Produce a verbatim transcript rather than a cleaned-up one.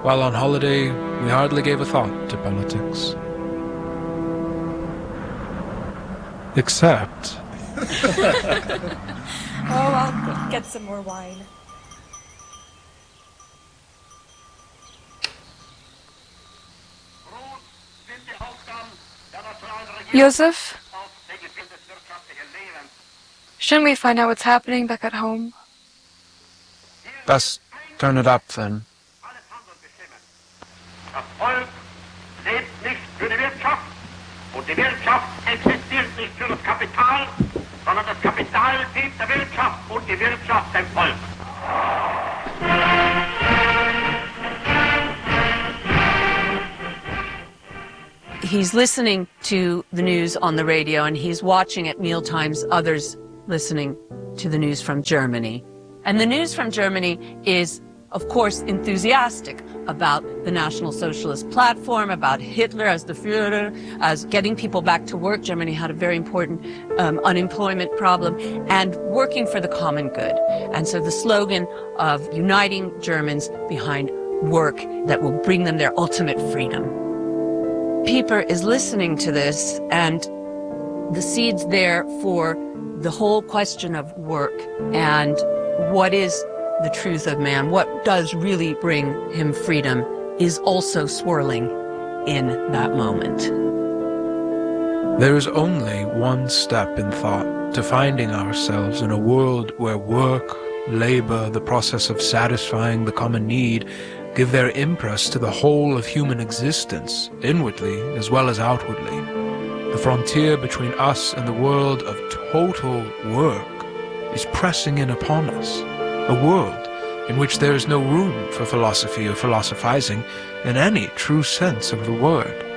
While on holiday, we hardly gave a thought to politics. Except... Oh, I'll get some more wine. Joseph? Shouldn't we find out what's happening back at home? Best turn it up, then. Das Volk lebt nicht für die Wirtschaft und die Wirtschaft existiert nicht für das Kapital, sondern das Kapital dient der Wirtschaft und die Wirtschaft dem Volk. He's listening to the news on the radio, and he's watching at mealtimes others listening to the news from Germany. And the news from Germany is, of course, enthusiastic about the National Socialist platform, about Hitler as the Führer, as getting people back to work. Germany had a very important um, unemployment problem, and working for the common good. And so the slogan of uniting Germans behind work that will bring them their ultimate freedom. Pieper is listening to this, and the seeds there for the whole question of work and what is the truth of man, what does really bring him freedom, is also swirling in that moment. There is only one step in thought to finding ourselves in a world where work, labor, the process of satisfying the common need, give their impress to the whole of human existence, inwardly as well as outwardly. The frontier between us and the world of total work is pressing in upon us. A world in which there is no room for philosophy or philosophizing in any true sense of the word.